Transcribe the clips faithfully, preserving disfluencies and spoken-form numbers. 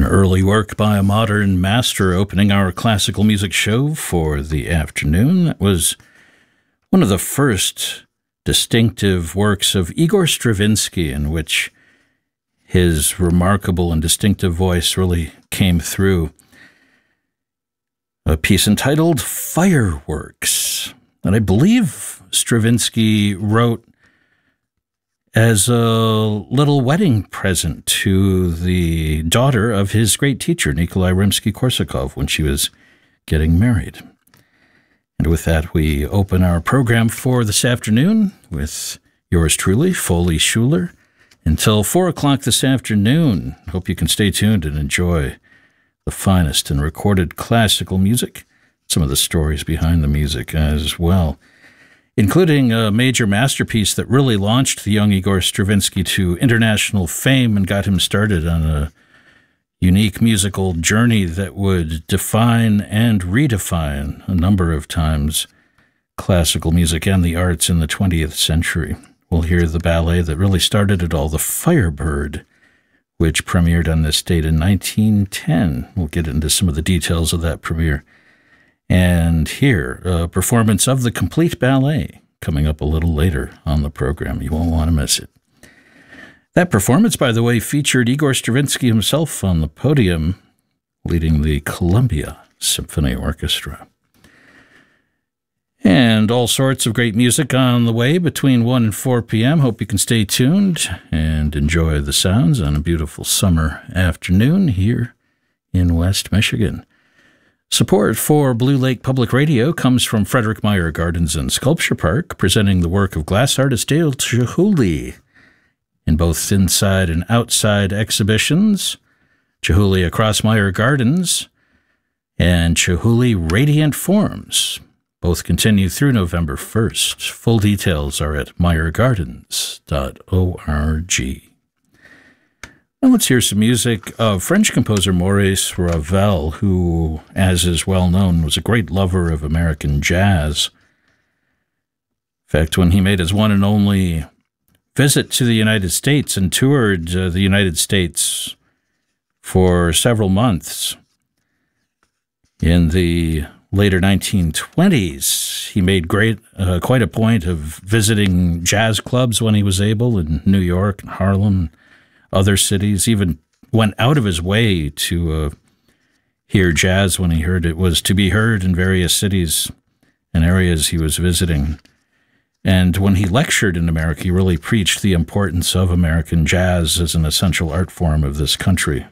An early work by a modern master opening our classical music show for the afternoon. That was one of the first distinctive works of Igor Stravinsky, in which his remarkable and distinctive voice really came through. A piece entitled Fireworks, that I believe Stravinsky wrote as a little wedding present to the daughter of his great teacher, Nikolai Rimsky-Korsakov, when she was getting married. And with that, we open our program for this afternoon with yours truly, Foley Schuler, until four o'clock this afternoon. Hope you can stay tuned and enjoy the finest in recorded classical music, some of the stories behind the music as well, including a major masterpiece that really launched the young Igor Stravinsky to international fame and got him started on a unique musical journey that would define and redefine a number of times classical music and the arts in the twentieth century. We'll hear the ballet that really started it all, The Firebird, which premiered on this date in nineteen ten. We'll get into some of the details of that premiere. And here, a performance of the complete ballet coming up a little later on the program. You won't want to miss it. That performance, by the way, featured Igor Stravinsky himself on the podium, leading the Columbia Symphony Orchestra. And all sorts of great music on the way between one and four p.m. Hope you can stay tuned and enjoy the sounds on a beautiful summer afternoon here in West Michigan. Support for Blue Lake Public Radio comes from Frederick Meyer Gardens and Sculpture Park, presenting the work of glass artist Dale Chihuly in both inside and outside exhibitions. Chihuly Across Meyer Gardens and Chihuly Radiant Forms. Both continue through November first. Full details are at meyer gardens dot org. Now let's hear some music of French composer Maurice Ravel, who, as is well known, was a great lover of American jazz. In fact, when he made his one and only visit to the United States and toured uh, the United States for several months in the later nineteen twenties, he made great, uh, quite a point of visiting jazz clubs when he was able in New York and Harlem, other cities. Even went out of his way to uh, hear jazz when he heard it was to be heard in various cities and areas he was visiting. And when he lectured in America, he really preached the importance of American jazz as an essential art form of this country,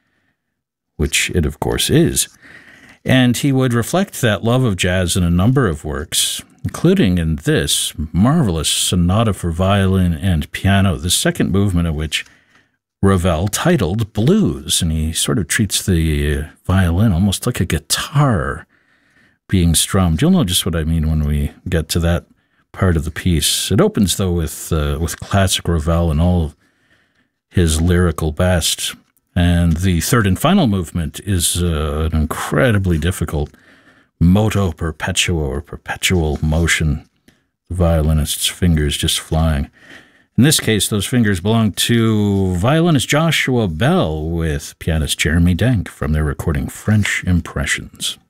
which it, of course, is. And he would reflect that love of jazz in a number of works, including in this marvelous sonata for violin and piano, the second movement of which Ravel titled Blues. And he sort of treats the violin almost like a guitar being strummed. You'll know just what I mean when we get to that part of the piece. It opens, though, with, uh, with classic Ravel and all of his lyrical best. And the third and final movement is uh, an incredibly difficult moto perpetuo, or perpetual motion. The violinist's fingers just flying. In this case, those fingers belong to violinist Joshua Bell with pianist Jeremy Denk from their recording French Impressions.